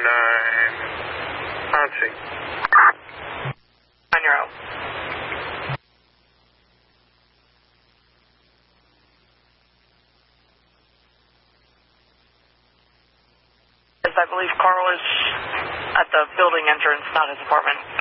Bouncing. On your own. I believe Carl is at the building entrance, not his apartment.